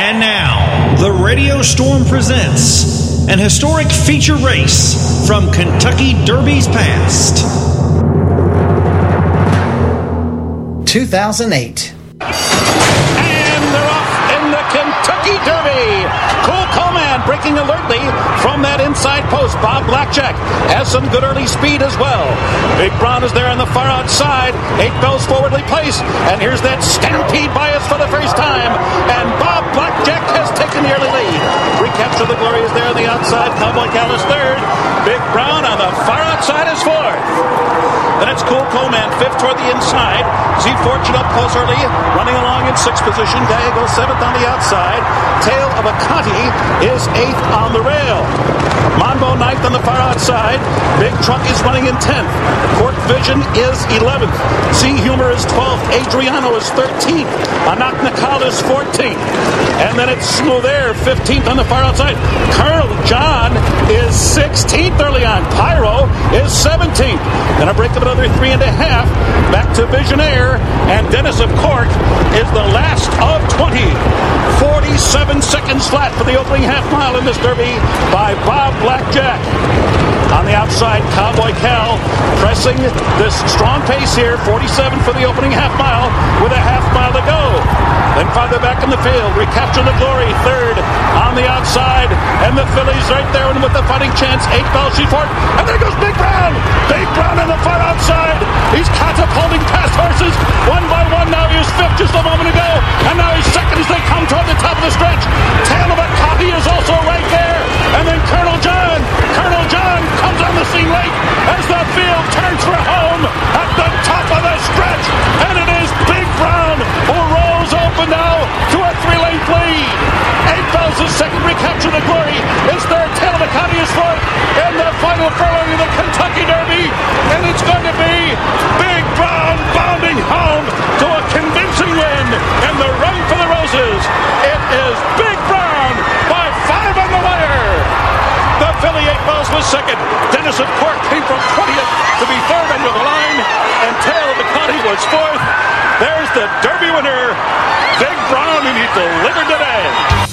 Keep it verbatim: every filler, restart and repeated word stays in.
And now, the Radio Storm presents an historic feature race from Kentucky Derby's past. two thousand eight. And they're off in the Kentucky Derby. Cole Coleman breaking alertly from that inside post. Bob Blackjack has some good early speed as well. Big Brown is there on the far outside. Eight Bells forwardly placed. And here's that Stampede bias for the first time. And Bob Blackjack has taken the early lead. Recapture the Glory is there on the outside. Cowboy Cal is third. Big Brown on the far outside is fourth. Then it's Cole Coleman, fifth toward the inside. Z Fortune up close early, running along in sixth position. Gallego seventh on the outside. Tail of a Conti is eighth on the rail. Monbo ninth on the far outside. Big Truck is running in tenth. Court Vision is eleventh. Z Humor is twelfth. Adriano is thirteenth. Anak Nakal is fourteenth. And then it's Smooth Air, fifteenth on the far outside. Colonel John is sixteenth early on. Pyro is seventeenth. Then a break of another three and a half. Back to Visionaire. And Dennis of Cork is the last of twenty. forty-seven seconds flat for the opening half mile in this Derby by Bob Blackjack. On the outside, Cowboy Cal pressing this strong pace here. forty-seven for the opening half mile with a half mile to go. Then farther back in the field, Recapture the Glory, third on the outside. And the Phillies right there with the fighting chance. Eight Bells, she fourth. And there goes Big Brown. Big Brown on the far outside. He's catapulting past horses one by one. Now he was fifth just a moment ago. And now he's second as they come toward the top of the stretch. Tail of a Copy is also right there. And then Colonel John. Colonel John comes on the scene late as the field turns for home at the top of the stretch. And it is Big Brown who rolls open now to a three-lane lead. Eight Bells is second. Recapture the Glory is third. Tail of a Copy is fourth. In the final furlong of the Kentucky Derby. And it's going to be Big Brown bounding home to a convincing win. And the run for the Roses. It is Big Brown by five on the wire. The Philly Eight Bells was second. Dennis of Cork came from twentieth to be third under the line. And Tail of the Conti was fourth. There's the Derby winner, Big Brown, and he delivered today.